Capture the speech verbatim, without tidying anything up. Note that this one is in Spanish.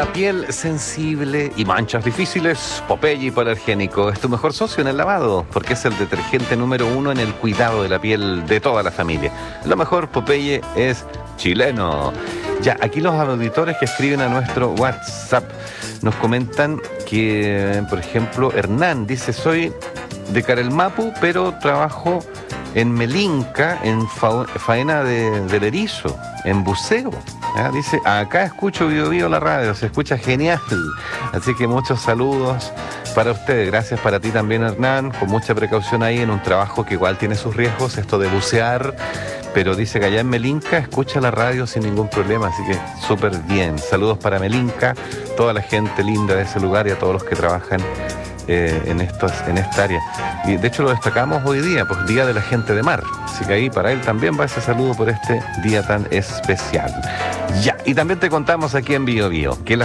Para piel sensible y manchas difíciles, Popeye Hipoalergénico es tu mejor socio en el lavado, porque es el detergente número uno en el cuidado de la piel de toda la familia. Lo mejor, Popeye, es chileno. Ya, aquí los auditores que escriben a nuestro WhatsApp nos comentan que, por ejemplo, Hernán dice: soy de Carelmapu, pero trabajo en Melinca, en fa faena de, del erizo, en buceo. ¿Ah? Dice, acá escucho Bio Bio la radio, se escucha genial. Así que muchos saludos para ustedes. Gracias para ti también, Hernán, con mucha precaución ahí en un trabajo que igual tiene sus riesgos, esto de bucear, pero dice que allá en Melinca escucha la radio sin ningún problema, así que súper bien. Saludos para Melinca, toda la gente linda de ese lugar y a todos los que trabajan Eh, en, estos, en esta área. Y de hecho lo destacamos hoy día, pues Día de la Gente de Mar. Así que ahí para él también va ese saludo por este día tan especial. Ya, y también te contamos aquí en Bio Bio que la